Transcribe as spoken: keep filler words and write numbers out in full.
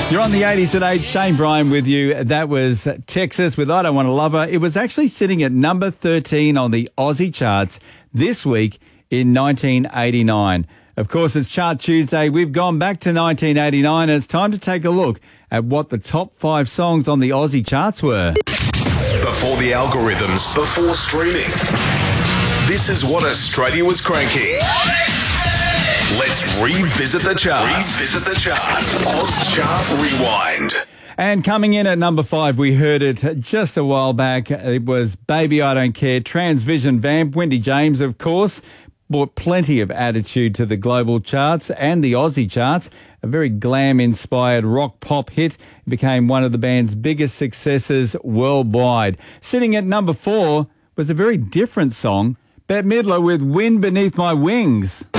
You're on the eighties at eight. Shane Bryan with you. That was Texas with I Don't Want to Love Her. It was actually sitting at number thirteen on the Aussie charts this week in nineteen eighty-nine. Of course, it's Chart Tuesday. We've gone back to nineteen eighty-nine, and it's time to take a look at what the top five songs on the Aussie charts were. Before the algorithms, before streaming. This is what Australia was cranking. Let's revisit the charts. Revisit the charts. Oz Chart Rewind. And coming in at number five, we heard it just a while back. It was Baby I Don't Care, Transvision Vamp. Wendy James, of course, brought plenty of attitude to the global charts and the Aussie charts. A very glam-inspired rock pop hit. It became one of the band's biggest successes worldwide. Sitting at number four was a very different song. Bette Midler with Wind Beneath My Wings.